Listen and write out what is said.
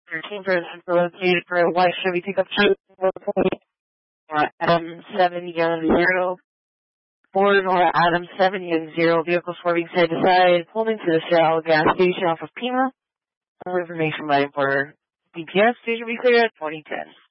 13 person for located for a white Chevy pickup truck. Adam 7 Young 0. Ford or Adam 7 Young 0. Vehicle swerving side to side. Pulled into the Shell gas station off of Pima. More information by for DPS. Station be clear at 2010.